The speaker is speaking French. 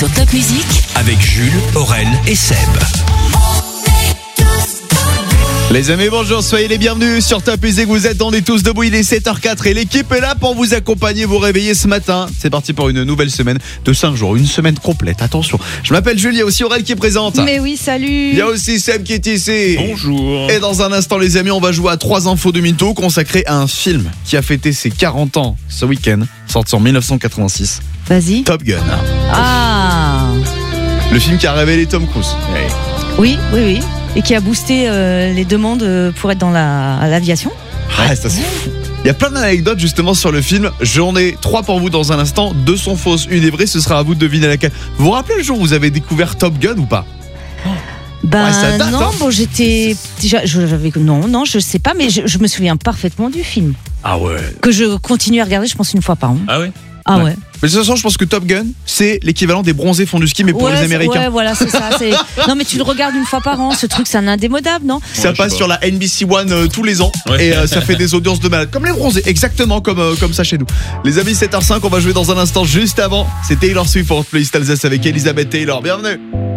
sur Top Music avec Jules, Aurel et Seb. Les amis, bonjour, soyez les bienvenus sur Top Music. Vous êtes, on est tous debout, il est 7h04 et l'équipe est là pour vous accompagner, vous réveiller ce matin. C'est parti pour une nouvelle semaine de 5 jours, une semaine complète, attention. Je m'appelle Jules, il y a aussi Aurel qui est présente. Mais oui, salut. Il y a aussi Seb qui est ici. Bonjour. Et dans un instant les amis, on va jouer à 3 infos de mytho consacrées à un film qui a fêté ses 40 ans ce week-end, sorti en 1986. Vas-y. Top Gun. Ah. Le film qui a révélé Tom Cruise. Oui. Et qui a boosté les demandes pour être dans l'aviation. Ouais, ça c'est fou. Il y a plein d'anecdotes justement sur le film. J'en ai 3 pour vous dans un instant. 2 sont fausses, une est vraie. Ce sera à vous de deviner laquelle. Vous vous rappelez le jour où vous avez découvert Top Gun ou pas? Ouais, ça date, non, hein. bon, j'étais déjà, non, je sais pas, mais je me souviens parfaitement du film Ah ouais. que je continue à regarder, je pense une fois par an. Ah ouais. Ah ouais. Mais de toute façon, je pense que Top Gun, c'est l'équivalent des bronzés font du ski, mais pour les Américains. Ouais, voilà, c'est ça. Non, mais tu le regardes une fois par an. Ce truc, c'est un indémodable, non? Ça Ouais, passe sur la NBC One tous les ans. Ouais. Et ça fait des audiences de malade. Comme les bronzés, exactement comme ça chez nous. Les amis, 7h05, on va jouer dans un instant. Juste avant, c'est Taylor Swift pour Playlist Alsace avec Elisabeth Taylor. Bienvenue.